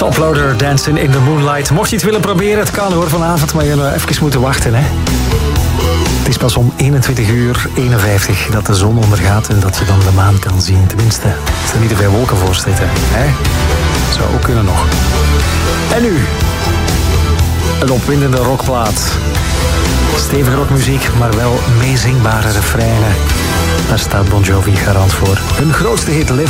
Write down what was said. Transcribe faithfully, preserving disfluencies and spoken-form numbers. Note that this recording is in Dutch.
Toploader, Dancing in the Moonlight. Mocht je het willen proberen, het kan hoor vanavond, maar je hebt even moeten wachten. Hè? Het is pas om eenentwintig uur eenenvijftig dat de zon ondergaat en dat je dan de maan kan zien. Tenminste, als er niet te veel wolken voor zitten. Hè? Zou ook kunnen nog. En nu, een opwindende rockplaat. Stevige rockmuziek, maar wel meezingbare refreinen. Daar staat Bon Jovi garant voor. Hun grootste hit, Live